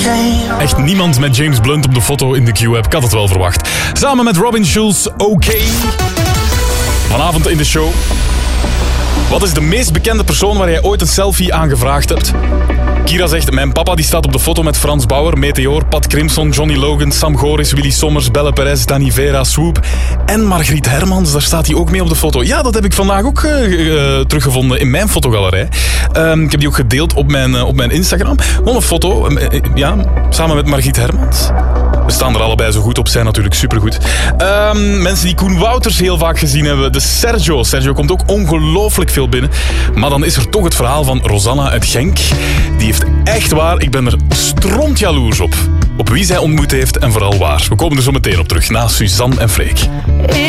Echt niemand met James Blunt op de foto in de Q-app. Ik had het wel verwacht. Samen met Robin Schulz, OK. Vanavond in de show. Wat is de meest bekende persoon waar jij ooit een selfie aan gevraagd hebt? Kira zegt, mijn papa die staat op de foto met Frans Bauer, Meteor, Pat Crimson, Johnny Logan, Sam Goris, Willy Sommers, Belle Perez, Danny Vera, Swoop en Margriet Hermans. Daar staat hij ook mee op de foto. Ja, dat heb ik vandaag ook teruggevonden in mijn fotogalerij. Ik heb die ook gedeeld op mijn Instagram. Gewoon een foto, samen met Margriet Hermans. We staan er allebei zo goed op, zijn natuurlijk supergoed. Mensen die Koen Wouters heel vaak gezien hebben. De Sergio. Sergio komt ook ongelooflijk veel binnen. Maar dan is er toch het verhaal van Rosanna uit Genk. Die heeft echt waar, ik ben er strontjaloers op. Op wie zij ontmoet heeft en vooral waar. We komen er zo meteen op terug, na Suzanne en Freek.